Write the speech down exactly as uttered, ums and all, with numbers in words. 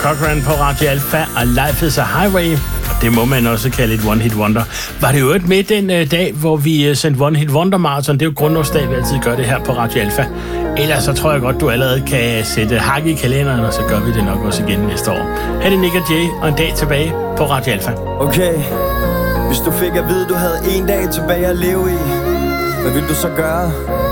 Cochran på Radio Alpha, og Life is a Highway. Og det må man også kalde et one-hit wonder. Var det jo et med den uh, dag, hvor vi uh, sendte one-hit wonder marathon? Det er jo grundlovsdag, vi altid gør det her på Radio Alpha. Ellers så tror jeg godt, du allerede kan sætte hak i kalenderen, og så gør vi det nok også igen næste år. Her er det Nick og Jay, og en dag tilbage på Radio Alpha. Okay, hvis du fik at vide, du havde en dag tilbage at leve i, hvad ville du så gøre?